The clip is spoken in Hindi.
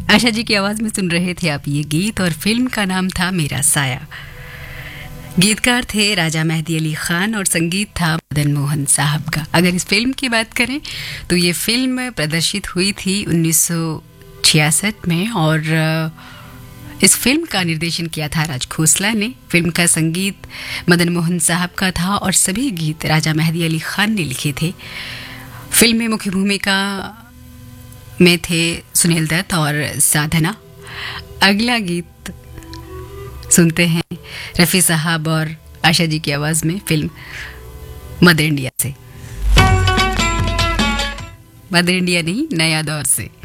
आशा जी की आवाज में सुन रहे थे आप ये गीत और फिल्म का नाम था मेरा साया। गीतकार थे राजा मेहदी अली खान और संगीत था मदन मोहन साहब का। अगर इस फिल्म की बात करें तो ये फिल्म प्रदर्शित हुई थी 1966 में और इस फिल्म का निर्देशन किया था राज खोसला ने। फिल्म का संगीत मदन मोहन साहब का था और सभी गीत राजा मेहदी अली खान ने लिखे थे। फिल्म में मुख्य भूमिका में थे सुनील दत्त और साधना। अगला गीत सुनते हैं रफ़ी साहब और आशा जी की आवाज में फिल्म मदर इंडिया से। मदर इंडिया नहीं, नया दौर से।